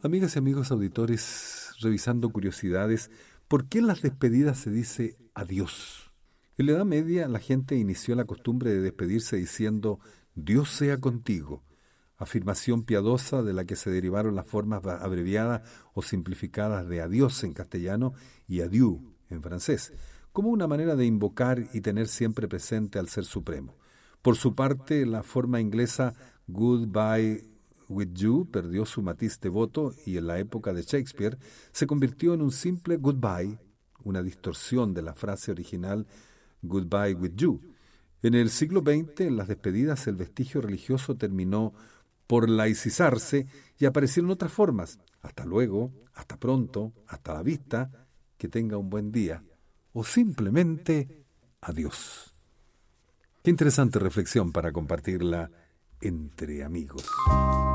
Amigas y amigos auditores, revisando curiosidades, ¿por qué en las despedidas se dice adiós? En la Edad Media la gente inició la costumbre de despedirse diciendo Dios sea contigo, afirmación piadosa de la que se derivaron las formas abreviadas o simplificadas de adiós en castellano y adieu en francés, como una manera de invocar y tener siempre presente al Ser Supremo. Por su parte, la forma inglesa goodbye with you perdió su matiz devoto y en la época de Shakespeare se convirtió en un simple goodbye, una distorsión de la frase original goodbye with you. En el siglo XX, en las despedidas, el vestigio religioso terminó por laicizarse y aparecieron otras formas. Hasta luego, hasta pronto, hasta la vista, que tenga un buen día. O simplemente adiós. Qué interesante reflexión para compartirla entre amigos.